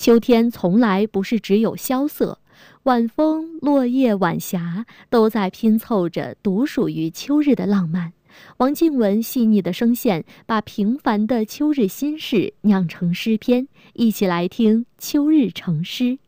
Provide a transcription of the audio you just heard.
秋天从来不是只有萧瑟，晚风、落叶、晚霞都在拼凑着独属于秋日的浪漫。王静文细腻的声线，把平凡的秋日心事酿成诗篇，一起来听《秋日成诗》。